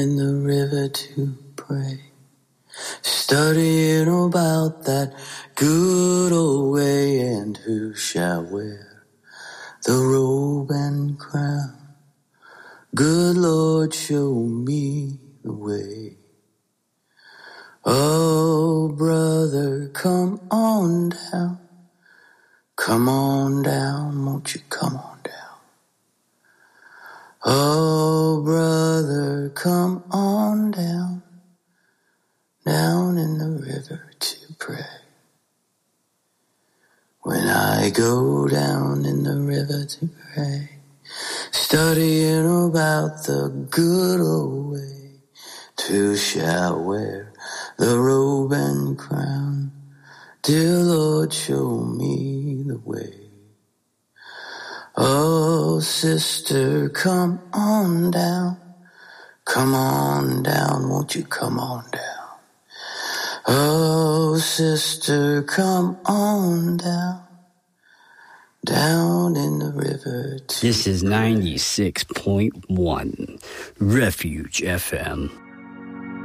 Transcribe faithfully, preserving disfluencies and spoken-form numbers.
in the river to pray, studying about that good old way, and who shall wear the robe and crown. Good Lord, show me the way. Oh, brother, come on down. Come on down, won't you come on down? Oh, brother, come on down, down in the river to pray. When I go down in the river to pray, studying about the good old way, who shall wear the robe and crown. Dear Lord, show me the way. Oh, sister, come on down. Come on down, won't you come on down? Oh, sister, come on down. Down in the river to This is ninety-six point one Refuge F M.